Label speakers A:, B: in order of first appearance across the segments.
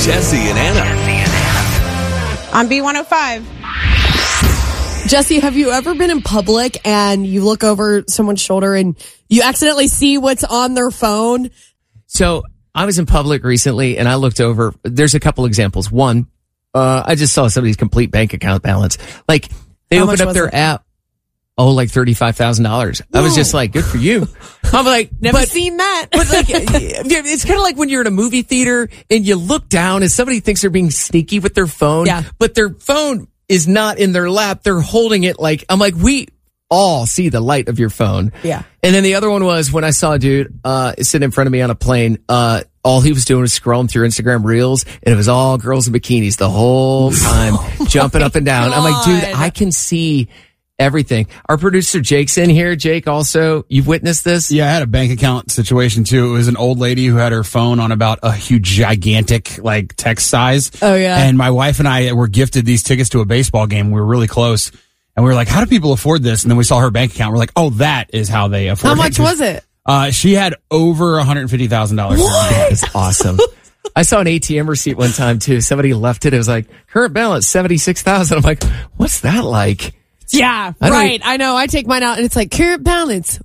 A: Jesse and Anna.
B: On B105.
C: Jesse, have you ever been in public and you look over someone's shoulder and you accidentally see what's on their phone?
D: So I was in public recently and I looked over. There's a couple examples. One, I just saw somebody's complete bank account balance. Like they
C: How
D: opened
C: much
D: up
C: was
D: their
C: it?
D: app. Oh, like $35,000. I was just like, good for you. I'm like,
C: Never seen that.
D: But like, it's kind of like when you're in a movie theater and you look down and somebody thinks they're being sneaky with their phone.
C: Yeah.
D: But their phone is not in their lap. They're holding it like, I'm like, we all see the light of your phone.
C: Yeah.
D: And then the other one was when I saw a dude, sitting in front of me on a plane, all he was doing was scrolling through Instagram Reels, and it was all girls in bikinis the whole time, jumping up and down. I'm like, dude, I can see everything. Our producer Jake's in here. Jake, also, you've witnessed this?
E: Yeah, I had a bank account situation too. It was an old lady who had her phone on about a huge, gigantic, like text size.
C: Oh, yeah.
E: And my wife and I were gifted these tickets to a baseball game. We were really close. And we were like, how do people afford this? And then we saw her bank account. We're like, oh, that is how they afford it.
C: How much was it?
E: She had over $150,000.
D: That is awesome. I saw an ATM receipt one time too. Somebody left it. It was like, current balance, $76,000. I'm like, what's that like?
C: Yeah, right. I know. I take mine out and it's like current balance,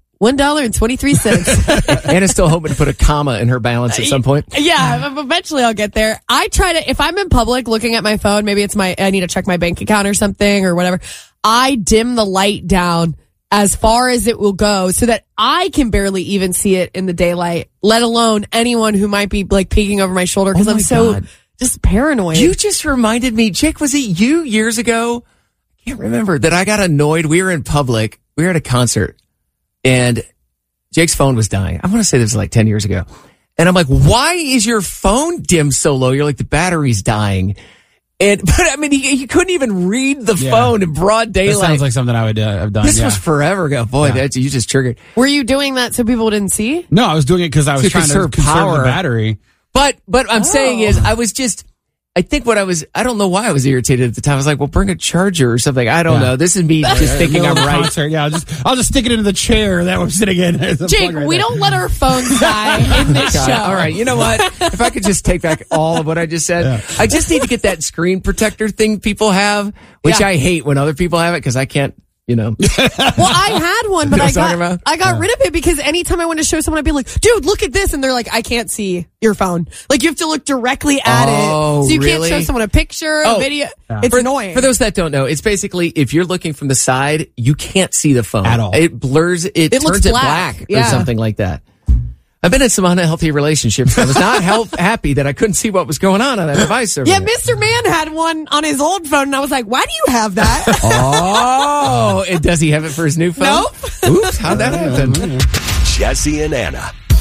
C: $1.23.
D: Anna's still hoping to put a comma in her balance at some point.
C: Yeah, eventually I'll get there. I try to, if I'm in public looking at my phone, maybe it's I need to check my bank account or something or whatever. I dim the light down as far as it will go so that I can barely even see it in the daylight, let alone anyone who might be like peeking over my shoulder because I'm so just paranoid.
D: You just reminded me, Jake, was it you years ago? I can't remember that I got annoyed. We were in public. We were at a concert and Jake's phone was dying. I want to say this was like 10 years ago. And I'm like, why is your phone dimmed so low? You're like, the battery's dying. But I mean, he couldn't even read the phone in broad daylight.
E: That sounds like something I would have done.
D: This was forever ago. Boy, you just triggered.
C: Were you doing that so people didn't see?
E: No, I was doing it because I was trying to conserve the battery.
D: But I'm saying is, I think I don't know why I was irritated at the time. I was like, well, bring a charger or something. I don't know. This is me just thinking I'm right.
E: Concert. Yeah, I'll just stick it into the chair that we're sitting in.
C: Jake, we don't let our phones die in this show.
D: All right, you know what? If I could just take back all of what I just said. I just need to get that screen protector thing people have, which I hate when other people have it because I can't,
C: Well, I had one, but I got rid of it because anytime I want to show someone, I'd be like, dude, look at this. And they're like, I can't see your phone. Like you have to look directly at it. So you can't show someone a picture, a video. It's annoying.
D: For those that don't know, it's basically if you're looking from the side, you can't see the phone
E: at all.
D: It blurs, it turns it black or something like that. I've been in some unhealthy relationships. I was not happy that I couldn't see what was going on that device over there.
C: Mr. Man had one on his old phone, and I was like, why do you have that?
D: Oh, does he have it for his new phone?
C: Nope.
D: Oops, how'd that happen?
A: Jesse and Anna.